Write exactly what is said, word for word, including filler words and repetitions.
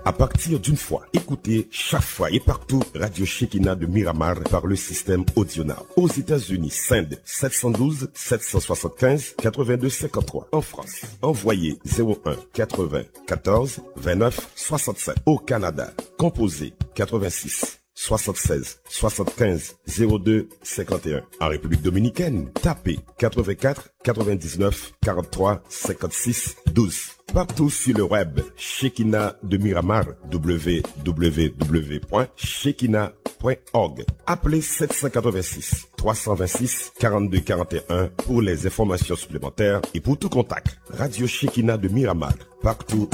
à partir d'une fois. Écoutez chaque fois et partout Radio Shekinah de Miramar par le système AudioNow. Aux États-Unis, Send sept un deux, sept sept cinq, quatre-vingt-deux cinquante-trois. En France, envoyez zéro un quatre-vingts quatorze vingt-neuf soixante-sept. Au Canada, composez quatre-vingt-six soixante-seize soixante-quinze zéro deux cinquante et un. En République Dominicaine, tapez quatre-vingt-quatre quatre-vingt-dix-neuf quarante-trois cinquante-six douze. Partout sur le web, Shekinah de Miramar, w w w point shekinah point org. Appelez sept cent quatre-vingt-six trois cent vingt-six quarante-deux quarante et un pour les informations supplémentaires et pour tout contact. Radio Shekinah de Miramar, partout